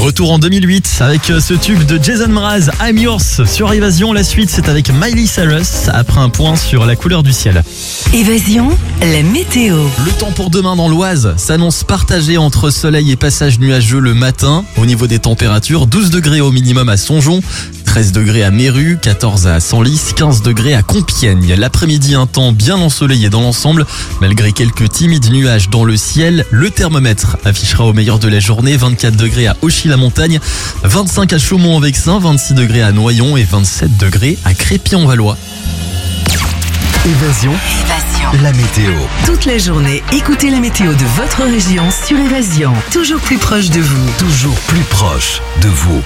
Retour en 2008 avec ce tube de Jason Mraz, I'm Yours sur Évasion. La suite, c'est avec Miley Cyrus après un point sur la couleur du ciel. Évasion, la météo. Le temps pour demain dans l'Oise s'annonce partagé entre soleil et passage nuageux le matin. Au niveau des températures, 12 degrés au minimum à Songeon, 13 degrés à Méru, 14 à Senlis, 15 degrés à Compiègne. L'après-midi, un temps bien ensoleillé dans l'ensemble, malgré quelques timides nuages dans le ciel. Le thermomètre affichera au meilleur de la journée 24 degrés à Auchy-la-Montagne, 25 à Chaumont-en-Vexin, 26 degrés à Noyon et 27 degrés à Crépy-en-Valois. Évasion, la météo. Toute la journée, écoutez la météo de votre région sur Évasion. Toujours plus proche de vous. Toujours plus proche de vous.